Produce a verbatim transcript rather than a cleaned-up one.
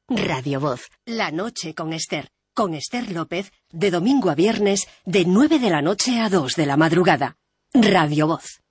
Radio Voz, la noche con Esther. Con Esther López, de domingo a viernes, de nueve de la noche a dos de la madrugada. Radio Voz.